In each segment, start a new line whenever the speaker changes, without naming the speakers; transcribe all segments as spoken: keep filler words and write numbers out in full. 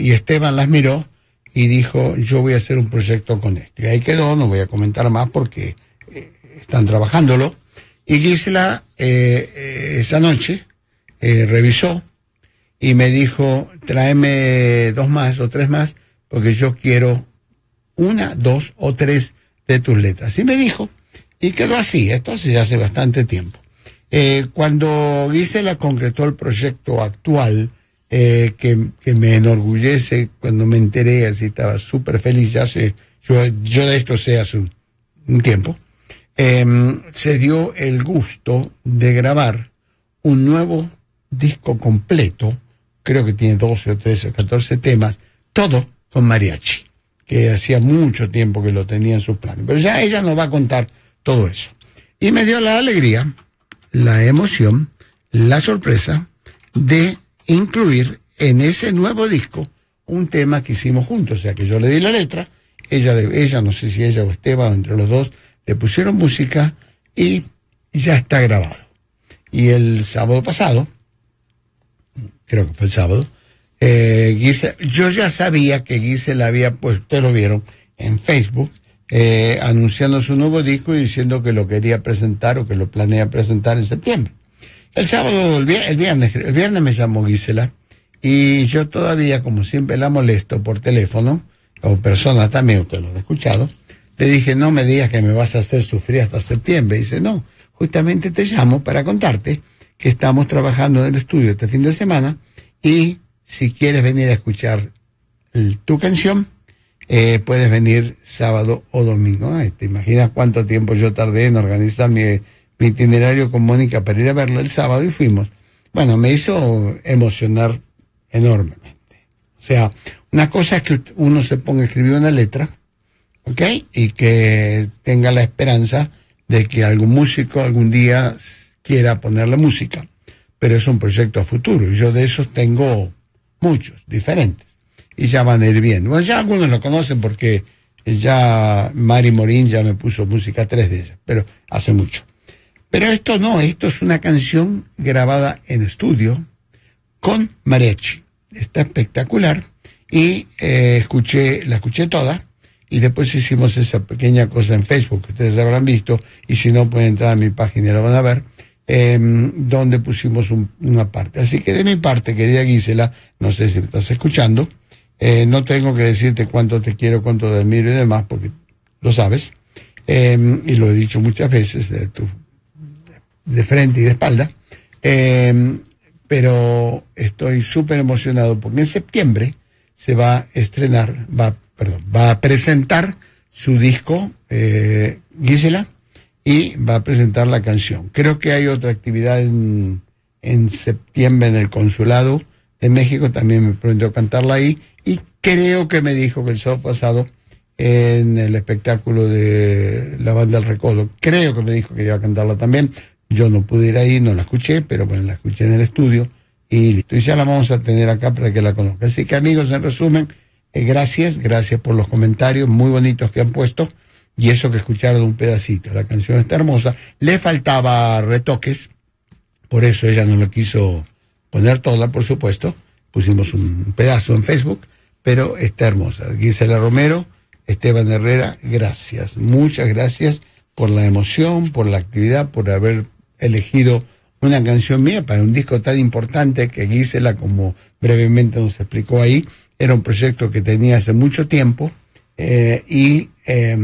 y Esteban las miró y dijo, yo voy a hacer un proyecto con esto. Y ahí quedó, no voy a comentar más porque eh, están trabajándolo. Y Gisela eh, eh, esa noche eh, revisó y me dijo, tráeme dos más o tres más, porque yo quiero una, dos o tres de tus letras. Y me dijo, y quedó así, esto ya hace bastante tiempo. Eh, cuando Gisela concretó el proyecto actual, eh, que, que me enorgullece, cuando me enteré, así estaba súper feliz, ya sé, yo, yo de esto sé hace un, un tiempo, eh, se dio el gusto de grabar un nuevo disco completo, creo que tiene doce o trece o catorce temas, todo con mariachi, que hacía mucho tiempo que lo tenía en sus planes, pero ya ella nos va a contar todo eso. Y me dio la alegría, la emoción, la sorpresa de incluir en ese nuevo disco un tema que hicimos juntos, o sea que yo le di la letra, ella, ella no sé si ella o Esteban, entre los dos, le pusieron música y ya está grabado. Y el sábado pasado, creo que fue el sábado, eh, Gisela, yo ya sabía que Gisela había puesto, ustedes lo vieron, en Facebook, eh, anunciando su nuevo disco y diciendo que lo quería presentar o que lo planea presentar en septiembre. El sábado, el viernes, el viernes, el viernes me llamó Gisela y yo todavía, como siempre la molesto por teléfono, o persona también, ustedes lo han escuchado, le dije, no me digas que me vas a hacer sufrir hasta septiembre. Y dice, no, justamente te llamo para contarte que estamos trabajando en el estudio este fin de semana y si quieres venir a escuchar el, tu canción, eh, puedes venir sábado o domingo. Ay, ¿te imaginas cuánto tiempo yo tardé en organizar mi, mi itinerario con Mónica para ir a verlo el sábado y fuimos? Bueno, me hizo emocionar enormemente. O sea, una cosa es que uno se ponga a escribir una letra, ¿ok? Y que tenga la esperanza de que algún músico algún día quiera ponerle música, pero es un proyecto a futuro, y yo de esos tengo muchos, diferentes, y ya van a ir bien. Bueno, ya algunos lo conocen porque ya Mari Morín ya me puso música, tres de ellas, pero hace mucho. Pero esto no, esto es una canción grabada en estudio con mariachi. Está espectacular, y eh, escuché, la escuché toda, y después hicimos esa pequeña cosa en Facebook, que ustedes habrán visto, y si no pueden entrar a mi página y lo van a ver, eh, donde pusimos un, una parte. Así que de mi parte, querida Gisela, no sé si me estás escuchando, eh, no tengo que decirte cuánto te quiero, cuánto te admiro y demás, porque lo sabes, eh, y lo he dicho muchas veces, de, tu, de frente y de espalda, eh, pero estoy súper emocionado porque en septiembre se va a estrenar, va, perdón, va a presentar su disco, eh, Gisela, y va a presentar la canción. Creo que hay otra actividad en, en septiembre en el Consulado de México, también me prometió cantarla ahí, y creo que me dijo que el sábado pasado en el espectáculo de la banda El Recodo, creo que me dijo que iba a cantarla también. Yo no pude ir ahí, no la escuché, pero bueno, la escuché en el estudio y listo. Y ya la vamos a tener acá para que la conozca. Así que, amigos, en resumen, eh, gracias, gracias por los comentarios muy bonitos que han puesto, y eso que escucharon un pedacito. La canción está hermosa, le faltaba retoques, por eso ella no lo quiso poner toda, por supuesto. Pusimos un pedazo en Facebook, pero está hermosa. Gisela Romero, Esteban Herrera, gracias, muchas gracias por la emoción, por la actividad, por haber elegido una canción mía para un disco tan importante que Gisela, como brevemente nos explicó ahí, era un proyecto que tenía hace mucho tiempo, eh, y, eh,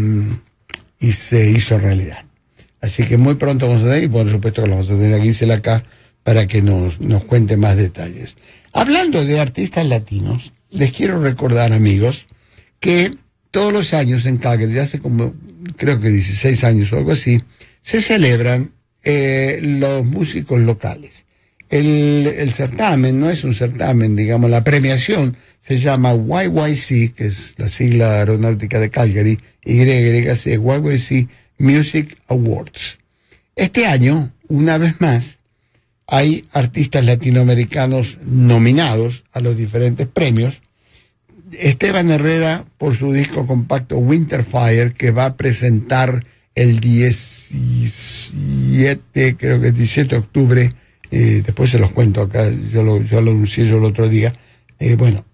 y se hizo realidad. Así que muy pronto vamos a tener, y por supuesto que lo vamos a tener a Gisela acá para que nos, nos cuente más detalles. Hablando de artistas latinos, les quiero recordar, amigos, que todos los años en Calgary, hace como creo que dieciséis años o algo así, se celebran eh, los músicos locales. El, el certamen no es un certamen, digamos, la premiación se llama Y Y C, que es la sigla aeronáutica de Calgary, Y Y C, Y Y C Music Awards. Este año, una vez más, hay artistas latinoamericanos nominados a los diferentes premios. Esteban Herrera por su disco compacto Winter Fire, que va a presentar el diecisiete, creo que el diecisiete de octubre, eh, después se los cuento acá, yo lo, yo lo anuncié yo el otro día, eh, bueno,